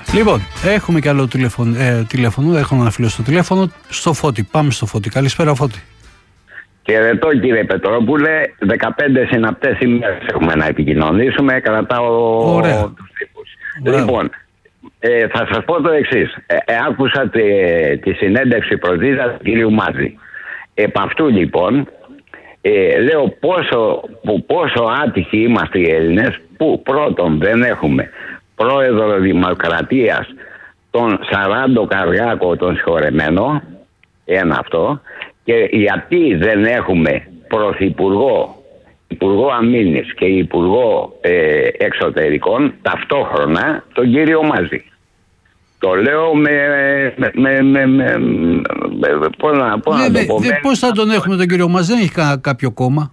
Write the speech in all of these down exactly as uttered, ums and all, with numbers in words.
Λοιπόν, έχουμε κι άλλο τηλέφωνο, ε, τηλέφωνο, έχουμε ένα φίλο στο τηλέφωνο, στο Φώτη. Πάμε στο Φώτη. Καλησπέρα, Φώτη. Χαιρετώ, κύριε Πετρόπουλε. δεκαπέντε συναπτές ημέρες έχουμε να επικοινωνήσουμε. Κρατάω τους τύπους. Λοιπόν, ε, θα σας πω το εξής. Ε, ε, άκουσα τη, τη συνέντευξη πρωτήτας του κύριου Μάτζη. Επ' αυτού λοιπόν, ε, λέω πόσο, πόσο άτυχοι είμαστε οι Έλληνες, που πρώτον δεν έχουμε πρόεδρο Δημοκρατίας τον Σαράντο Καργάκο, τον συγχωρεμένο, ένα αυτό, και γιατί δεν έχουμε πρωθυπουργό, υπουργό αμήνης και υπουργό ε, εξωτερικών ταυτόχρονα τον κύριο Μάζη. Το λέω με... με, με, με, με, με πώς να, πώς ναι, να το πω. Δε, πώς θα τον έχουμε τον κύριο Μάζη, δεν έχει κα, κάποιο κόμμα.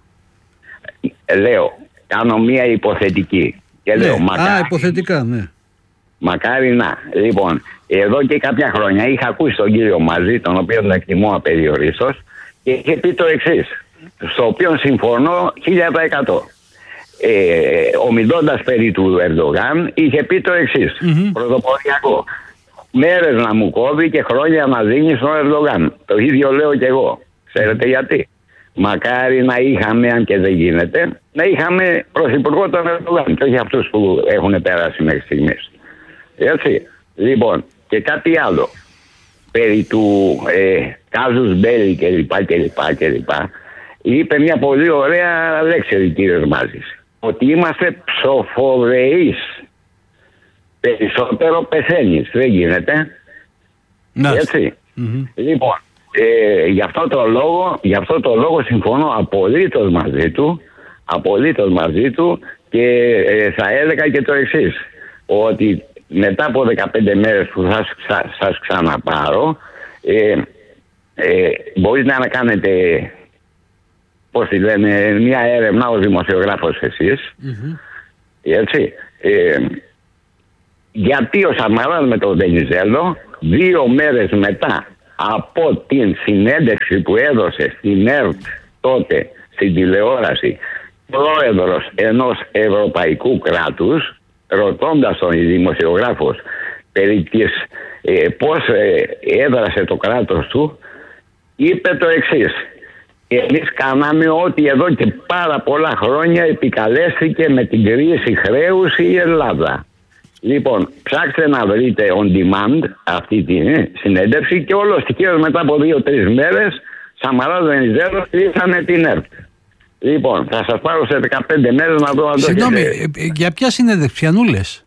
Λέω, κάνω μία υποθετική. Και ναι, λέω, μακάρι, α, υποθετικά, ναι. Μακάρι να. Λοιπόν, εδώ και κάποια χρόνια είχα ακούσει τον κύριο Μάζη, τον οποίο τον εκτιμώ απεριορίστως, και είχε πει το εξής, στο οποίο συμφωνώ χίλια τοις εκατό. Ε, ομιλώντας περί του Ερντογάν, είχε πει το εξής, mm-hmm. πρωτοποριακό. Μέρες να μου κόβει και χρόνια να δίνει στον Ερντογάν. Το ίδιο λέω και εγώ. Ξέρετε γιατί? Μακάρι να είχαμε, αν και δεν γίνεται, να είχαμε πρωθυπουργό τον Ερντογάν και όχι αυτούς που έχουν περάσει μέχρι στιγμής. Έτσι. Λοιπόν, και κάτι άλλο. Περί του ε, κάζους μπέλη κλπ. κλπ, κλπ. Είπε μια πολύ ωραία λέξη ο κύριος Μάζης. Ότι είμαστε ψοφοβρεείς. Περισσότερο πεθαίνεις. Δεν γίνεται. Να. Έτσι. Mm-hmm. Λοιπόν, ε, γι' αυτό το λόγο, γι' αυτό το λόγο συμφωνώ απολύτως μαζί του, απολύτως μαζί του και ε, θα έλεγα και το εξής. Ότι μετά από δεκαπέντε μέρες που θα σας, σας ξαναπάρω, ε, ε, μπορείτε να κάνετε, πώς τη λένε, μια έρευνα ως δημοσιογράφος εσείς. Mm-hmm. Έτσι. Ε, γιατί ο Σαμαράς με τον Βενιζέλο δύο μέρες μετά από την συνέντευξη που έδωσε στην ΕΡΤ τότε στην τηλεόραση, πρόεδρος ενός ευρωπαϊκού κράτους, ρωτώντας τον δημοσιογράφος περί της ε, πώς ε, έδρασε το κράτος του, είπε το εξής: εμείς κάναμε ό,τι εδώ και πάρα πολλά χρόνια επικαλέστηκε με την κρίση χρέους η Ελλάδα. Λοιπόν, ψάξτε να βρείτε on demand αυτή τη συνέντευξη και όλο στοιχείο μετά από δύο-τρεις μέρες Σαμαράς Βενιζέλος κλείσανε την ΕΡΤ. Λοιπόν, θα σας πάρω σε δεκαπέντε μέρες να δω αν το. Συγγνώμη, έχετε... για ποια συνέντευξη, ποιανού λες?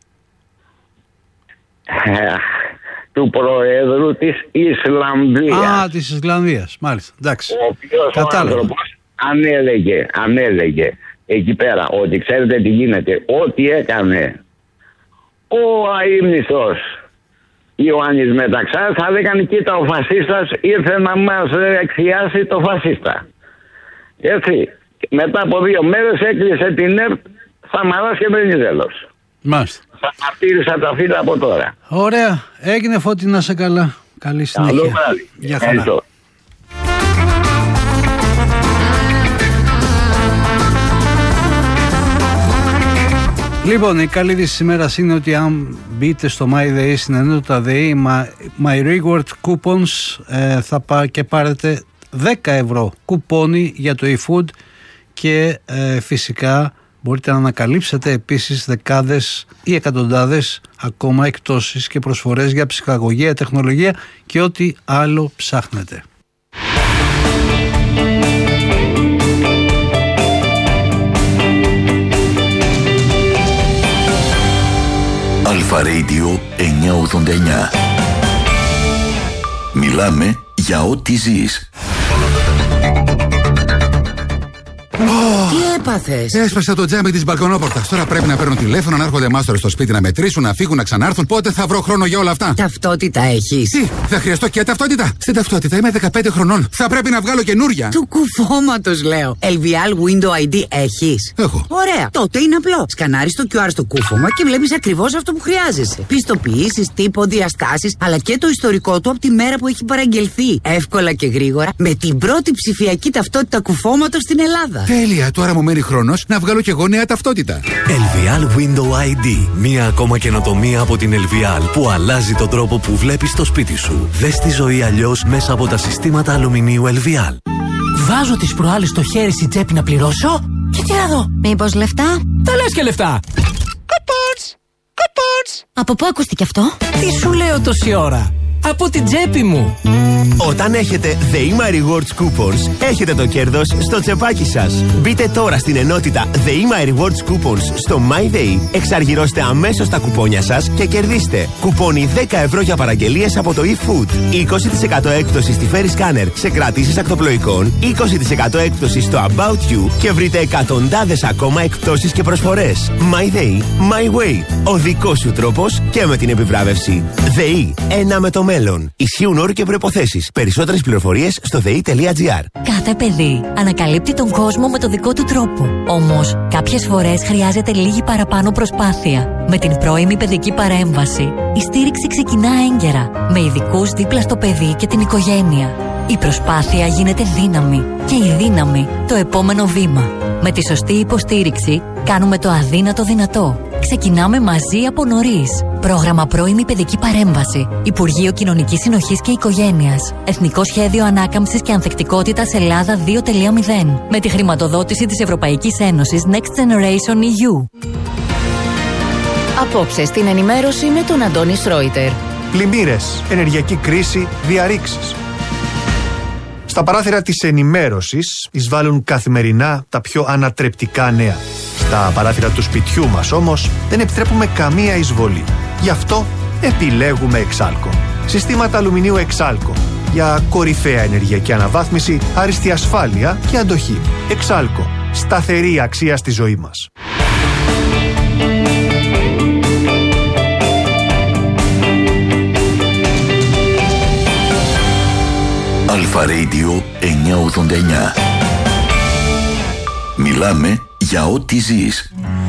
Του Προέδρου της Ισλανδίας. Α, της Ισλανδίας, μάλιστα. Εντάξει. Ο οποίος ο άνθρωπος ανέλεγε, ανέλεγε εκεί πέρα ότι ξέρετε τι γίνεται, ό,τι έκανε ο αείμνηστος Ιωάννης Μεταξάς θα λέγανε κοίτα ο φασίστας ήρθε να μας εκθιάσει το φασίστα. Έτσι. Μετά από δύο μέρες έκλεισε την ΕΡΤ Σαμαράς και Βενιζέλος. Μάλιστα. Θα μαρτύρησα τα φύλλα από τώρα. Ωραία. Έγινε, Φώτη, να σε καλά. Καλή συνέχεια. Καλό βράδυ. Γεια χαρά. Λοιπόν, η καλή είδηση της ημέρας είναι ότι αν μπείτε στο MyDay στην ενότητα ΔΕΗ, My Reward Coupons, ε, θα πά και πάρετε δέκα ευρώ κουπόνι για το eFood και ε, φυσικά μπορείτε να ανακαλύψετε επίσης δεκάδες ή εκατοντάδες ακόμα εκπτώσεις και προσφορές για ψυχαγωγία, τεχνολογία και ό,τι άλλο ψάχνετε. Αλφα Radio εννιακόσια ογδόντα εννιά. Μιλάμε για ό,τι ζεις. Τι έπαθες? Έσπασα το τζάμι της μπαλκονόπορτας. Τώρα πρέπει να παίρνω τηλέφωνο, να έρχονται μάστορες στο σπίτι να μετρήσουν, να φύγουν, να ξανάρθουν. Πότε θα βρω χρόνο για όλα αυτά? Ταυτότητα έχεις? Τι, θα χρειαστώ και ταυτότητα? Στην ταυτότητα είμαι δεκαπέντε χρονών. Θα πρέπει να βγάλω καινούρια. Του κουφώματος λέω. ελ βι αρ Window άι ντι έχεις? Έχω. Ωραία. Τότε είναι απλό. Σκανάρεις το κιου αρ στο κούφωμα και βλέπεις ακριβώς αυτό που χρειάζεσαι. Πιστοποιήσεις, τύπο, διαστάσεις, αλλά και το ιστορικό του από τη μέρα που έχει παραγγελθεί. Εύκολα και γρήγορα με την πρώτη ψηφιακή ταυτότητα κουφώματος στην Ελλάδα. Τέλεια, τώρα μου μένει χρόνος να βγάλω κι εγώ νέα ταυτότητα. Elvial Window άι ντι. Μία ακόμα καινοτομία από την Elvial που αλλάζει τον τρόπο που βλέπεις το σπίτι σου. Δες τη ζωή αλλιώς μέσα από τα συστήματα αλουμινίου Elvial. Βάζω τις προάλλες στο χέρι στην τσέπη να πληρώσω και τι να δω. Μήπως λεφτά? Τα λες και λεφτά. Κουπόνς, κουπόνς. Από πού ακούστηκε αυτό? Τι σου λέω τόση ώρα? Από την τσέπη μου. Όταν έχετε The My Rewards Coupons, έχετε το κέρδος στο τσεπάκι σας. Μπείτε τώρα στην ενότητα The My Rewards Coupons στο MyDay, εξαργυρώστε αμέσως τα κουπόνια σας και κερδίστε κουπόνι δέκα ευρώ για παραγγελίες από το eFood, είκοσι τοις εκατό έκπτωση στη Ferry Scanner σε κρατήσεις ακτοπλοϊκών, είκοσι τοις εκατό έκπτωση στο About You και βρείτε εκατοντάδες ακόμα εκπτώσεις και προσφορές. MyDay, My Way. Ο δικός σου τρόπος και με την επιβράβευση. ΔΕΗ, ένα με το μέλλον. Ισχύουν όροι και προϋποθέσεις. Περισσότερες πληροφορίες στο δε ι τελεία τζι άρ. Κάθε παιδί ανακαλύπτει τον κόσμο με το δικό του τρόπο. Όμως, κάποιες φορές χρειάζεται λίγη παραπάνω προσπάθεια. Με την πρώιμη παιδική παρέμβαση, η στήριξη ξεκινά έγκαιρα, με ειδικούς δίπλα στο παιδί και την οικογένεια. Η προσπάθεια γίνεται δύναμη και η δύναμη το επόμενο βήμα. Με τη σωστή υποστήριξη κάνουμε το αδύνατο δυνατό. Ξεκινάμε μαζί από νωρίς. Πρόγραμμα πρώιμη παιδική παρέμβαση. Υπουργείο Κοινωνικής Συνοχής και Οικογένειας. Εθνικό Σχέδιο Ανάκαμψης και Ανθεκτικότητας Ελλάδα δύο τελεία μηδέν. Με τη χρηματοδότηση της Ευρωπαϊκής Ένωσης Next Generation ι γιου. Απόψε στην ενημέρωση με τον Αντώνη Σρόιτερ. Πλημμύρες, ενεργειακή κρίση, διαρρήξεις. Στα παράθυρα της ενημέρωσης εισβάλλουν καθημερινά τα πιο ανατρεπτικά νέα. Στα παράθυρα του σπιτιού μας όμως δεν επιτρέπουμε καμία εισβολή. Γι' αυτό επιλέγουμε Εξάλκο. Συστήματα αλουμινίου Εξάλκο. Για κορυφαία ενεργειακή αναβάθμιση, άριστη ασφάλεια και αντοχή. Εξάλκο. Σταθερή αξία στη ζωή μας. Αλφα Radio εννιακόσια ογδόντα εννιά. Μιλάμε για ό,τι ζεις.